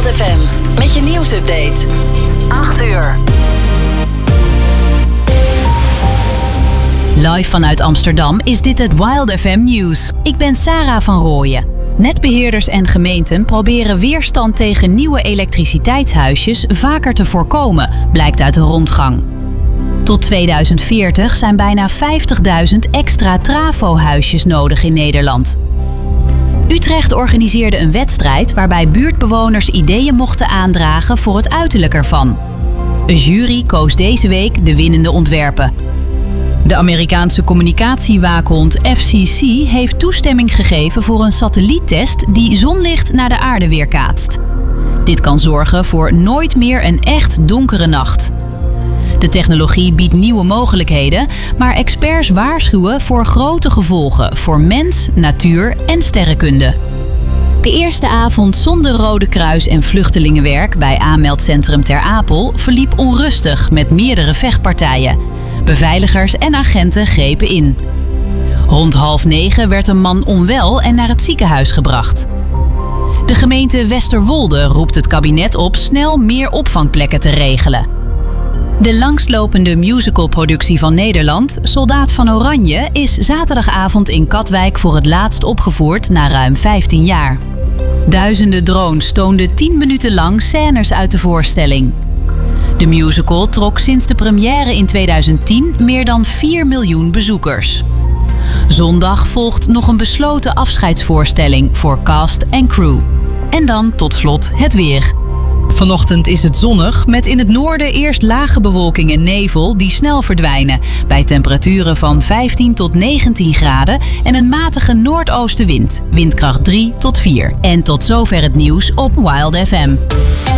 Wild FM met je nieuwsupdate. 8 uur. Live vanuit Amsterdam is dit het Wild FM Nieuws. Ik ben Sarah van Rooyen. Netbeheerders en gemeenten proberen weerstand tegen nieuwe elektriciteitshuisjes vaker te voorkomen, blijkt uit de rondgang. Tot 2040 zijn bijna 50.000 extra trafo-huisjes nodig in Nederland. Utrecht organiseerde een wedstrijd waarbij buurtbewoners ideeën mochten aandragen voor het uiterlijk ervan. Een jury koos deze week de winnende ontwerpen. De Amerikaanse communicatiewaakhond FCC heeft toestemming gegeven voor een satelliettest die zonlicht naar de aarde weerkaatst. Dit kan zorgen voor nooit meer een echt donkere nacht. De technologie biedt nieuwe mogelijkheden, maar experts waarschuwen voor grote gevolgen voor mens, natuur en sterrenkunde. De eerste avond zonder Rode Kruis en vluchtelingenwerk bij aanmeldcentrum Ter Apel verliep onrustig met meerdere vechtpartijen. Beveiligers en agenten grepen in. Rond 20:30 werd een man onwel en naar het ziekenhuis gebracht. De gemeente Westerwolde roept het kabinet op snel meer opvangplekken te regelen. De langslopende musicalproductie van Nederland, Soldaat van Oranje, is zaterdagavond in Katwijk voor het laatst opgevoerd na ruim 15 jaar. Duizenden drones toonden 10 minuten lang scènes uit de voorstelling. De musical trok sinds de première in 2010 meer dan 4 miljoen bezoekers. Zondag volgt nog een besloten afscheidsvoorstelling voor cast en crew. En dan tot slot het weer. Vanochtend is het zonnig, met in het noorden eerst lage bewolking en nevel die snel verdwijnen, bij temperaturen van 15 tot 19 graden en een matige noordoostenwind, windkracht 3 tot 4. En tot zover het nieuws op Wild FM.